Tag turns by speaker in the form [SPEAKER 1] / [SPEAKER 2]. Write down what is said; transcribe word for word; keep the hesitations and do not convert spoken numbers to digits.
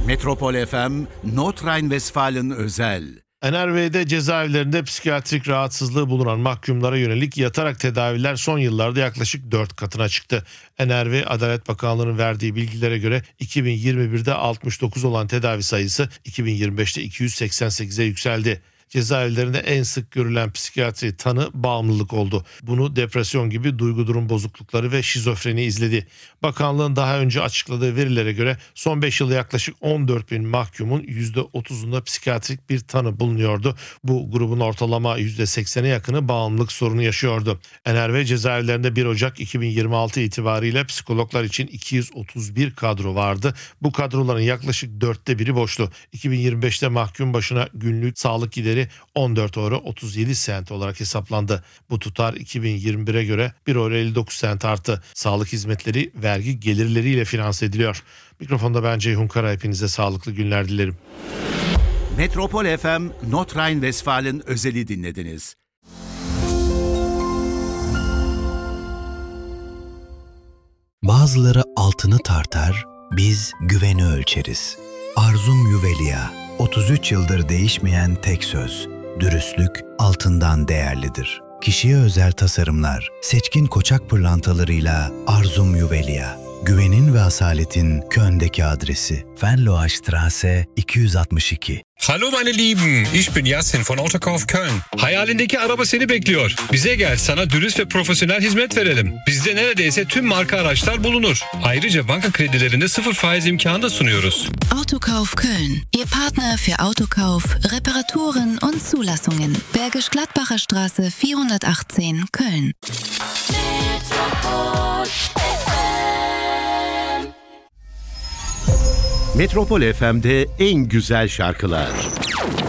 [SPEAKER 1] Metropol F M, Nordrhein-Westfalen özel.
[SPEAKER 2] N R V'de cezaevlerinde psikiyatrik rahatsızlığı bulunan mahkumlara yönelik yatarak tedaviler son yıllarda yaklaşık dört katına çıktı. N R V, Adalet Bakanlığı'nın verdiği bilgilere göre iki bin yirmi birde altmış dokuz olan tedavi sayısı iki bin yirmi beşte iki yüz seksen sekize yükseldi. Cezaevlerinde en sık görülen psikiyatri tanı bağımlılık oldu. Bunu depresyon gibi duygu durum bozuklukları ve şizofreni izledi. Bakanlığın daha önce açıkladığı verilere göre son beş yılda yaklaşık on dört bin mahkumun yüzde otuzunda psikiyatrik bir tanı bulunuyordu. Bu grubun ortalama yüzde seksene yakını bağımlılık sorunu yaşıyordu. N R V cezaevlerinde bir Ocak iki bin yirmi altı itibariyle psikologlar için iki yüz otuz bir kadro vardı. Bu kadroların yaklaşık dörtte biri boştu. iki bin yirmi beşte mahkum başına günlük sağlık gideri on dört euro otuz yedi sent olarak hesaplandı. Bu tutar iki bin yirmi bire göre bir euro elli dokuz sent arttı. Sağlık hizmetleri vergi gelirleriyle finanse ediliyor. Mikrofonda ben Ceyhun Kara, hepinize sağlıklı günler dilerim.
[SPEAKER 1] Metropol F M, Nordrhein-Westfalen özeli dinlediniz.
[SPEAKER 3] Bazıları altını tartar, biz güveni ölçeriz. Arzum Juvelia, otuz üç yıldır değişmeyen tek söz. Dürüstlük altından değerlidir. Kişiye özel tasarımlar, seçkin koçak pırlantalarıyla Arzum Juvelia. Güvenin ve asaletin Köln'deki adresi. Venloa Straße iki yüz altmış iki.
[SPEAKER 4] Hallo meine Lieben, ich bin Yasin von Autokauf Köln. Hayalindeki araba seni bekliyor. Bize gel, sana dürüst ve profesyonel hizmet verelim. Bizde neredeyse tüm marka araçlar bulunur. Ayrıca banka kredilerinde sıfır faiz imkanı da sunuyoruz.
[SPEAKER 5] Autokauf Köln, Ihr Partner für Autokauf, Reparaturen und Zulassungen. Bergisch Gladbacher Straße vierhundertachtzehn, Köln.
[SPEAKER 1] Metropol F M'de en güzel şarkılar.